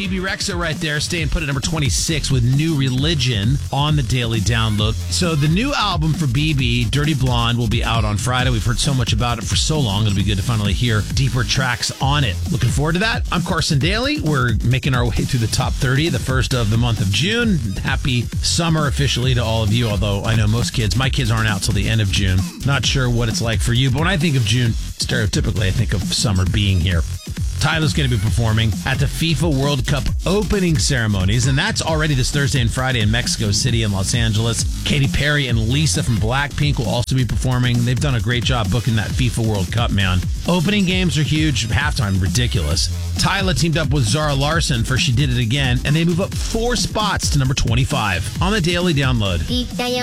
Bebe Rexha right there, staying put at number 26 with New Religion on the Daily Download. So the new album for Bebe, Dirty Blonde, will be out on Friday. We've heard so much about it for so long. It'll be good to finally hear deeper tracks on it. Looking forward to that. I'm Carson Daly. We're making our way through the top 30, the first of the month of June. Happy summer officially to all of you, although I know my kids aren't out till the end of June. Not sure what it's like for you, but when I think of June, stereotypically I think of summer being here. Tyler's going to be performing at the FIFA World Cup opening ceremonies, and that's already this Thursday and Friday in Mexico City and Los Angeles. Katy Perry and Lisa from Blackpink will also be performing. They've done a great job booking that FIFA World Cup, man. Opening games are huge, halftime ridiculous. Tyler teamed up with Zara Larsson for She Did It Again, and they move up 4 spots to number 25 on the Daily Download.